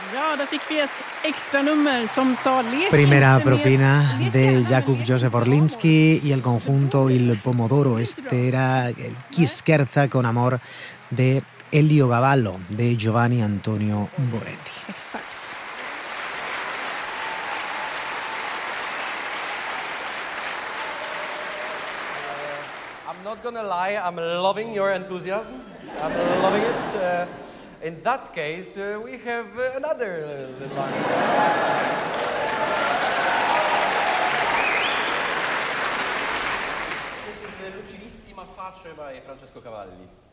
Ja, där fick vi ett extra nummer som sa lek. Primera propina de Jakub Józef Orlinsky y el conjunto Il Pomodoro. Este era el Chi scherza con amor de Heliogaballo, de Giovanni Antonio Boretti. Exakt. I'm not gonna lie, I'm loving your enthusiasm. I'm loving it. In that case, we have another line. This is Lucidissima Pace by Francesco Cavalli.